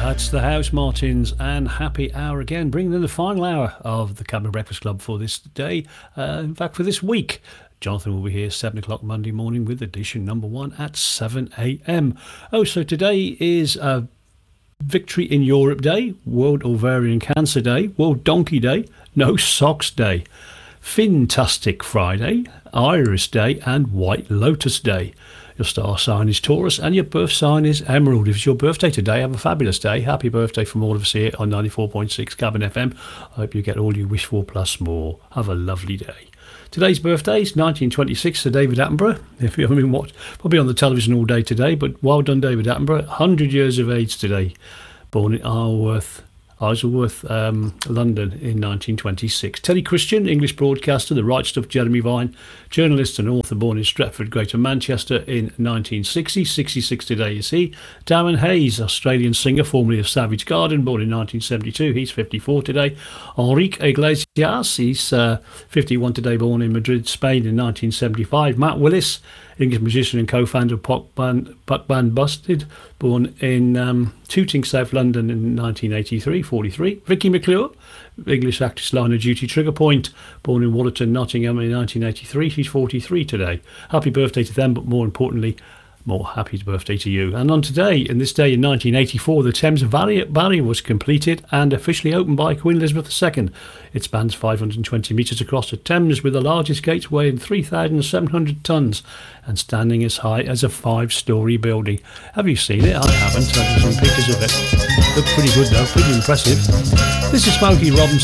That's the House Martins and happy hour again, bringing in the final hour of the Cabin Breakfast Club for this day. In fact, for this week. Jonathan will be here 7 o'clock Monday morning with edition number 1 at 7 a.m. Oh, so today is Victory in Europe Day, World Ovarian Cancer Day, World Donkey Day, No Socks Day, Fintastic Friday, Iris Day and White Lotus Day. Your star sign is Taurus and your birth sign is Emerald. If it's your birthday today, have a fabulous day. Happy birthday from all of us here on 94.6 Cabin FM. I hope you get all you wish for plus more. Have a lovely day. Today's birthday is 1926 to David Attenborough. If you haven't been watching, probably on the television all day today, but well done, David Attenborough. 100 years of age today. Born in Isleworth, London in 1926. Terry Christian, English broadcaster. The Right Stuff, Jeremy Vine, journalist and author, born in Stretford, Greater Manchester in 1960. 66 today is he. Darren Hayes, Australian singer, formerly of Savage Garden, born in 1972. He's 54 today. Enrique Iglesias, he's 51 today, born in Madrid, Spain in 1975. Matt Willis, English musician and co-founder of Puck Band Busted, born in Tooting, South London in 1983, 43. Vicky McClure, English actress, line of duty, Trigger Point, born in Wollerton, Nottingham in 1983. She's 43 today. Happy birthday to them, but more importantly, more happy birthday to you. And on today, in this day in 1984, the Thames Barrier was completed and officially opened by Queen Elizabeth II. It spans 520 metres across the Thames, with the largest gates weighing 3,700 tonnes and standing as high as a 5-storey building. Have you seen it? I haven't. I've seen some pictures of it. Look pretty good though, pretty impressive. This is Smokey Robinson.